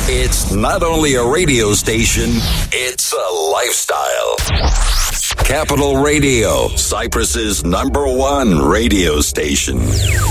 It's not only a radio station, it's a lifestyle. Capital Radio, Cyprus's #1 radio station.